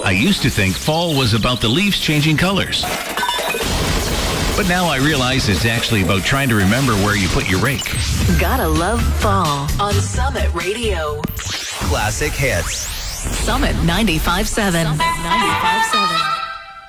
I used to think fall was about the leaves changing colors. But now I realize it's actually about trying to remember where you put your rake. Gotta love fall on Summit Radio. Classic hits. Summit 95.7. 95.7.